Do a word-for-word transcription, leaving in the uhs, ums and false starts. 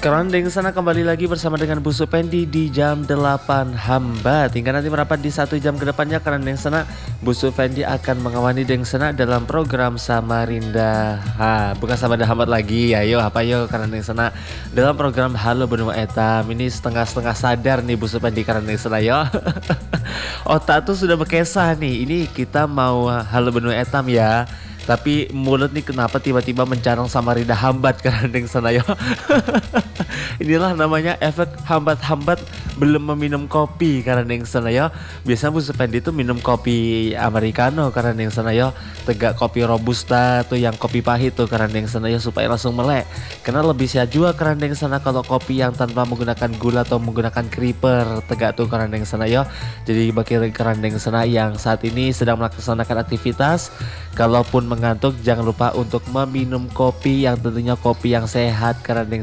Kerandeng sana kembali lagi bersama dengan Bu Supendi di jam delapan hambat. Hingga nanti merapat di satu jam ke depannya Kerandeng sana Bu Supendi akan mengawani Deng sana dalam program Samarinda. Ha, bukan Samarinda hambat lagi. Ayo apa yo Kerandeng sana dalam program Halo Benua Etam. Ini setengah-setengah sadar nih Bu Supendi Kerandeng sana yo. Otak tuh sudah berkesah nih. Ini kita mau Halo Benua Etam ya. Tapi mulut nih kenapa tiba-tiba mencarang Samarinda hambat Kerandeng sana yo. Inilah namanya efek hambat-hambat belum meminum kopi Kerandeng sana yo. Biasanya Bu Supendi itu minum kopi americano Kerandeng sana yo. Tegak kopi robusta tuh yang kopi pahit tuh Kerandeng sana yo supaya langsung melek. Karena lebih sehat juga Kerandeng sana kalau kopi yang tanpa menggunakan gula atau menggunakan creeper. Tegak tuh Kerandeng sana yo. Jadi bagi Kerandeng sana yang saat ini sedang melaksanakan aktivitas, kalaupun mengantuk jangan lupa untuk meminum kopi yang tentunya kopi yang sehat Kerandeng